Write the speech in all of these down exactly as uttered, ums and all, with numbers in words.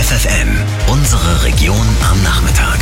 F F N, unsere Region am Nachmittag.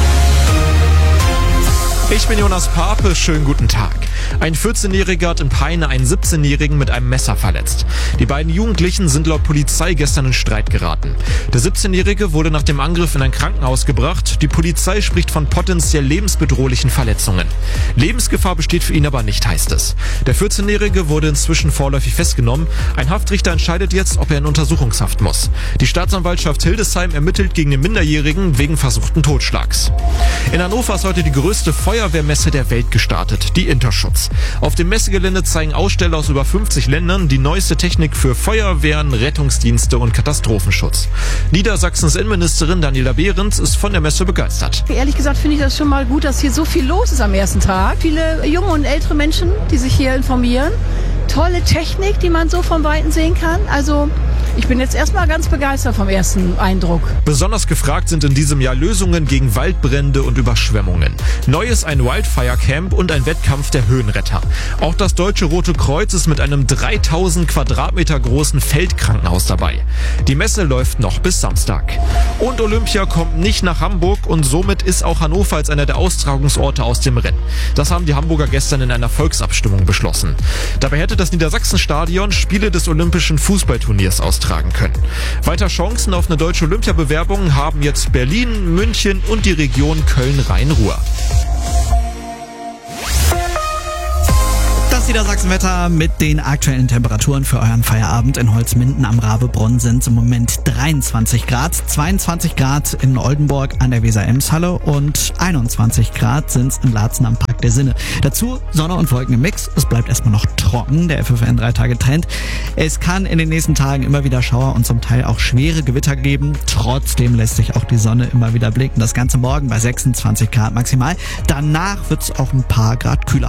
Ich bin Jonas Pape, schönen guten Tag. Ein vierzehnjähriger hat in Peine einen siebzehnjährigen mit einem Messer verletzt. Die beiden Jugendlichen sind laut Polizei gestern in Streit geraten. Der siebzehnjährige wurde nach dem Angriff in ein Krankenhaus gebracht. Die Polizei spricht von potenziell lebensbedrohlichen Verletzungen. Lebensgefahr besteht für ihn aber nicht, heißt es. Der vierzehnjährige wurde inzwischen vorläufig festgenommen. Ein Haftrichter entscheidet jetzt, ob er in Untersuchungshaft muss. Die Staatsanwaltschaft Hildesheim ermittelt gegen den Minderjährigen wegen versuchten Totschlags. In Hannover ist heute die größte Feuerwehrmesse der Welt gestartet, die Interschutz. Auf dem Messegelände zeigen Aussteller aus über fünfzig Ländern die neueste Technik für Feuerwehren, Rettungsdienste und Katastrophenschutz. Niedersachsens Innenministerin Daniela Behrens ist von der Messe begeistert. Ehrlich gesagt finde ich das schon mal gut, dass hier so viel los ist am ersten Tag. Viele junge und ältere Menschen, die sich hier informieren. Tolle Technik, die man so vom Weiten sehen kann. Also ich bin jetzt erstmal ganz begeistert vom ersten Eindruck. Besonders gefragt sind in diesem Jahr Lösungen gegen Waldbrände und Überschwemmungen. Neu ist ein Wildfire Camp und ein Wettkampf der Höhenretter. Auch das Deutsche Rote Kreuz ist mit einem dreitausend Quadratmeter großen Feldkrankenhaus dabei. Die Messe läuft noch bis Samstag. Und Olympia kommt nicht nach Hamburg und somit ist auch Hannover als einer der Austragungsorte aus dem Rennen. Das haben die Hamburger gestern in einer Volksabstimmung beschlossen. Dabei hätte das Niedersachsenstadion Spiele des Olympischen Fußballturniers austragen können. Weiter Chancen auf eine deutsche Olympiabewerbung haben jetzt Berlin, München und die Region Köln-Rhein-Ruhr. Das Niedersachsenwetter mit den aktuellen Temperaturen für euren Feierabend. In Holzminden am Ravebronn sind es im Moment dreiundzwanzig Grad, zweiundzwanzig Grad in Oldenburg an der Weser-Ems-Halle und einundzwanzig Grad sind es in Laatzen am Park der Sinne. Dazu Sonne und Wolken im Mix. Es bleibt erstmal noch trocken, der F F N drei Tage Trend. Es kann in den nächsten Tagen immer wieder Schauer und zum Teil auch schwere Gewitter geben. Trotzdem lässt sich auch die Sonne immer wieder blicken. Das Ganze morgen bei sechsundzwanzig Grad maximal. Danach wird es auch ein paar Grad kühler.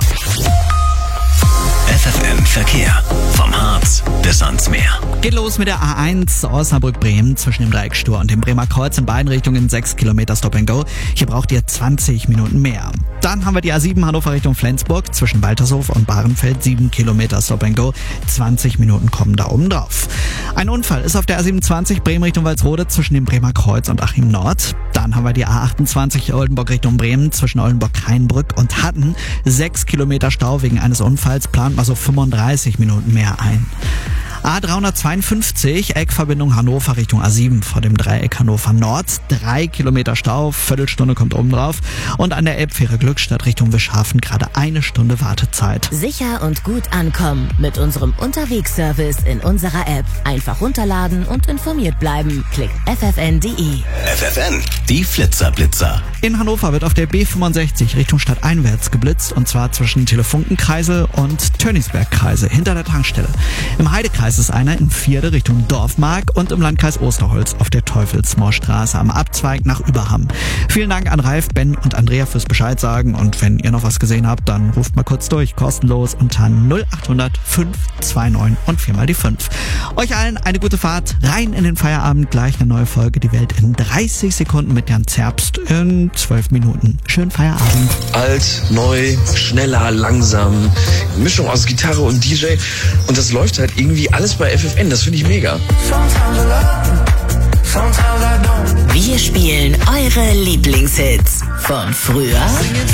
F F N Verkehr. Vom Harz bis ans Meer. Geht los mit der A eins Osnabrück-Bremen zwischen dem Dreieckstor und dem Bremer Kreuz in beiden Richtungen sechs Kilometer Stop and Go. Hier braucht ihr zwanzig Minuten mehr. Dann haben wir die A sieben Hannover Richtung Flensburg zwischen Waltershof und Bahrenfeld sieben Kilometer Stop and Go. zwanzig Minuten kommen da oben drauf. Ein Unfall ist auf der A siebenundzwanzig Bremen Richtung Walsrode zwischen dem Bremer Kreuz und Achim Nord. Dann haben wir die A achtundzwanzig Oldenburg Richtung Bremen zwischen Oldenburg-Rheinbrück und Hatten. sechs Kilometer Stau wegen eines Unfalls, plant mal so fünfunddreißig Minuten mehr ein. A dreihundertzweiundfünfzig, Eckverbindung Hannover Richtung A sieben vor dem Dreieck Hannover Nord. Drei Kilometer Stau, Viertelstunde kommt oben drauf. Und an der Elbfähre Glückstadt Richtung Wischhafen gerade eine Stunde Wartezeit. Sicher und gut ankommen mit unserem Unterwegsservice in unserer App. Einfach runterladen und informiert bleiben. Klickt f f n punkt d e. F F N, die Flitzer-Blitzer. In Hannover wird auf der B fünfundsechzig Richtung stadteinwärts geblitzt und zwar zwischen Telefunkenkreisel und Tönigsbergkreisel hinter der Tankstelle. Im Heidekreis ist einer in Vierde Richtung Dorfmark und im Landkreis Osterholz auf der Teufelsmoorstraße am Abzweig nach Überhamm. Vielen Dank an Ralf, Ben und Andrea fürs Bescheid sagen und wenn ihr noch was gesehen habt, dann ruft mal kurz durch, kostenlos unter null acht hundert fünf zwei neun und viermal die fünf. Euch allen eine gute Fahrt, rein in den Feierabend, gleich eine neue Folge Die Welt in dreißig Sekunden mit Jan Zerbst in zwölf Minuten. Schönen Feierabend. Alt, neu, schneller, langsam, Mischung aus Gitarre und D J und das läuft halt irgendwie alles bei F F N, das finde ich mega. Wir spielen eure Lieblingshits von früher